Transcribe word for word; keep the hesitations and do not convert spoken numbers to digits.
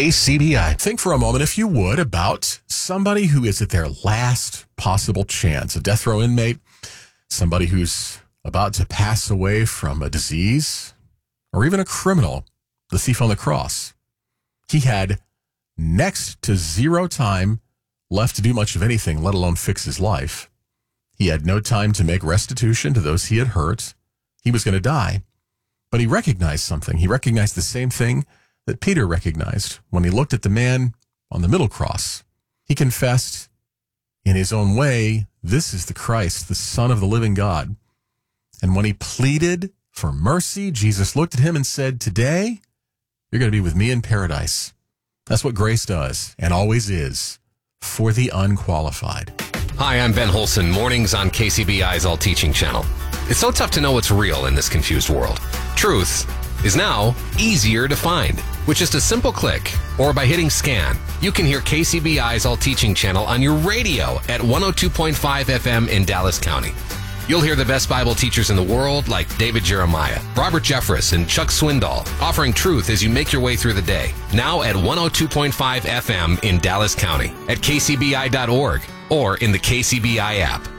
K C B I. Think for a moment, if you would, about somebody who is at their last possible chance, a death row inmate, somebody who's about to pass away from a disease, or even a criminal, the thief on the cross. He had next to zero time left to do much of anything, let alone fix his life. He had no time to make restitution to those he had hurt. He was going to die. But he recognized something. He recognized the same thing that Peter recognized when he looked at the man on the middle cross. He confessed in his own way, this is the Christ, the Son of the living God. And when he pleaded for mercy, Jesus looked at him and said, today, you're going to be with me in paradise. That's what grace does and always is for the unqualified. Hi, I'm Ben Holson, mornings on K C B I's All Teaching channel. It's so tough to know what's real in this confused world. Truth is now easier to find. With just a simple click or by hitting scan, you can hear K C B I's All Teaching channel on your radio at one oh two point five F M in Dallas County. You'll hear the best Bible teachers in the world like David Jeremiah, Robert Jeffress, and Chuck Swindoll offering truth as you make your way through the day. Now at one oh two point five F M in Dallas County, at K C B I dot org, or in the K C B I app.